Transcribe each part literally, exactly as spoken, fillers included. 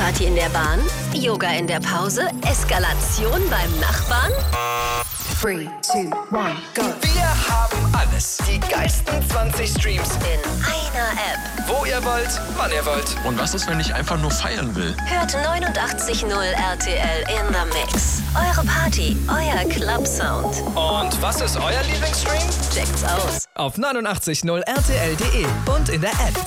Party in der Bahn? Yoga in der Pause? Eskalation beim Nachbarn? Three, two, one, go. Wir haben alles. Die geilsten zwanzig Streams In einer App. Wo ihr wollt, wann ihr wollt. Und was ist, wenn ich einfach nur feiern will? Hört neunundachtzig Komma null R T L in the Mix. Eure Party, euer Club-Sound. Und was ist euer Lieblingsstream? Checkt's aus. Auf neunundachtzig Komma null R T L Punkt de und in der App.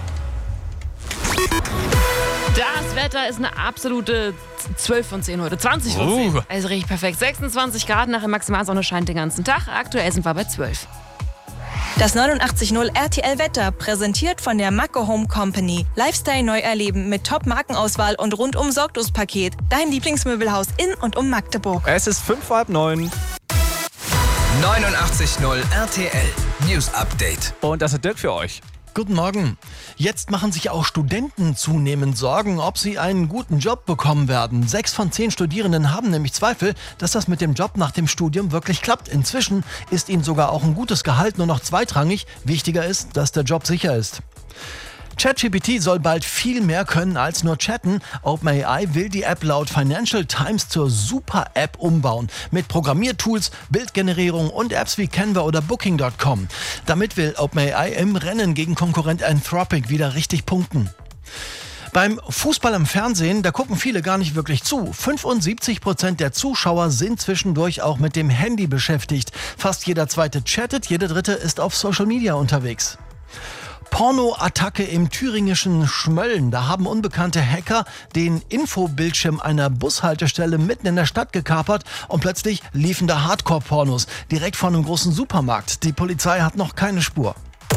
Das Wetter ist eine absolute zwölf von zehn heute. zwanzig von zehn. Uh. Also richtig perfekt. sechsundzwanzig Grad, nachher Maximalsonne scheint den ganzen Tag. Aktuell sind wir bei zwölf. Das neunundachtzig Komma null R T L Wetter, präsentiert von der Macke Home Company. Lifestyle neu erleben mit Top-Markenauswahl und rundum Sorglos-Paket. Dein Lieblingsmöbelhaus in und um Magdeburg. Es ist fünf vor halb neun. neunundachtzig Komma null R T L News Update. Und das ist Dirk für euch. Guten Morgen. Jetzt machen sich auch Studenten zunehmend Sorgen, ob sie einen guten Job bekommen werden. Sechs von zehn Studierenden haben nämlich Zweifel, dass das mit dem Job nach dem Studium wirklich klappt. Inzwischen ist ihnen sogar auch ein gutes Gehalt nur noch zweitrangig. Wichtiger ist, dass der Job sicher ist. ChatGPT soll bald viel mehr können als nur chatten. OpenAI will die App laut Financial Times zur Super-App umbauen. Mit Programmiertools, Bildgenerierung und Apps wie Canva oder Booking Punkt com. Damit will OpenAI im Rennen gegen Konkurrent Anthropic wieder richtig punkten. Beim Fußball im Fernsehen, da gucken viele gar nicht wirklich zu. fünfundsiebzig Prozent der Zuschauer sind zwischendurch auch mit dem Handy beschäftigt. Fast jeder zweite chattet, jeder dritte ist auf Social Media unterwegs. Porno-Attacke im thüringischen Schmölln. Da haben unbekannte Hacker den Infobildschirm einer Bushaltestelle mitten in der Stadt gekapert und plötzlich liefen da Hardcore-Pornos direkt vor einem großen Supermarkt. Die Polizei hat noch keine Spur.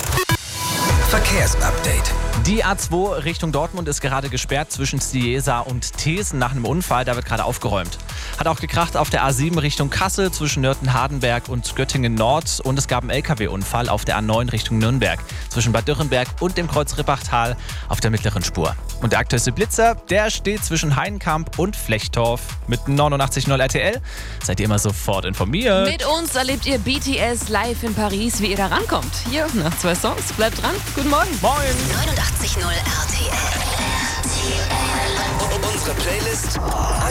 Verkehrsupdate. Die A zwei Richtung Dortmund ist gerade gesperrt zwischen Ciesa und Thesen nach einem Unfall. Da wird gerade aufgeräumt. Hat auch gekracht auf der A sieben Richtung Kassel zwischen Nörten-Hardenberg und Göttingen Nord. Und es gab einen L K W-Unfall auf der A neun Richtung Nürnberg zwischen Bad Dürrenberg und dem Kreuz Rippachtal auf der mittleren Spur. Und der aktuellste Blitzer, der steht zwischen Heinkamp und Flechtorf. Mit neunundachtzig Komma null R T L seid ihr immer sofort informiert. Mit uns erlebt ihr B T S live in Paris, wie ihr da rankommt. Hier nach zwei Songs. Bleibt dran. Guten Morgen. Moin. neunundachtzig Komma null R T L. Unsere Playlist